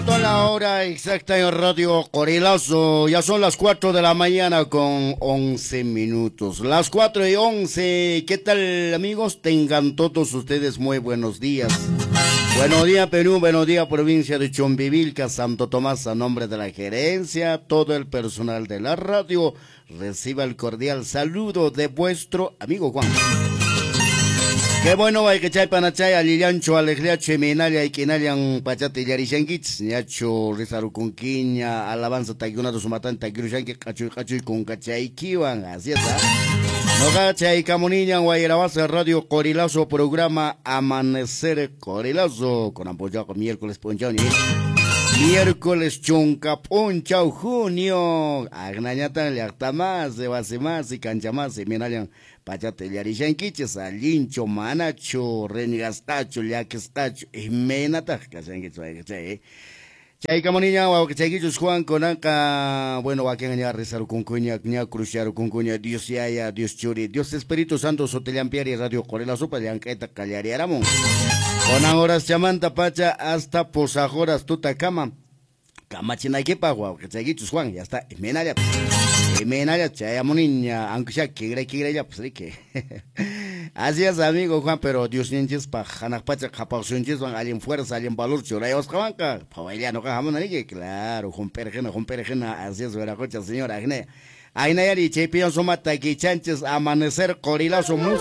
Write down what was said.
La hora exacta en Radio Corilazo, ya son las 4 de la mañana con 11 minutos. Las 4:11, ¿qué tal amigos? Tengan todos ustedes muy buenos días. Buenos días Perú, buenos días provincia de Chumbivilca, Santo Tomás, a nombre de la gerencia, todo el personal de la radio, reciba el cordial saludo de vuestro amigo Juan. Qué bueno hay que chay panachay alillancho alegriacho minalia y quinalian pachate yarishankits ñacho rizaru con quiña alabanza taigunato sumatan taigurushanki cachuy con cachay kiwan así está. No cachay camuniña guayrabaza radio Corilazo programa Amanecer Corilazo con ampollaco miércoles ponchao miércoles chunca ponchao junio agnañata le acta más de base más y cancha más y minalian pachate yarishankiches alincho manacho renigastacho yaquestacho menata kashankicho chay camonilla o que chayquichos Juan conanca bueno va que engañar rezar con cuña ña cruciar con cuña Dios ya Dios churi Dios Espíritu Santo sotelampiari radio Corilazo para yanqueta callariaramo con horas chamanta pacha hasta posajoras tutacama Kamachinaykipa que chayquichos Juan ya está menaya menaya chayamoniña aunque sea que ya pues que así es amigo Juan pero Dios ninches pa janak pacha kapausunches van alguien fuerza alguien valor chorayos kabanka pawaya no jamón ni claro Juan perjena así es vera cocha señora Aina Aina yari chepion somata que chanches Amanecer Corilazo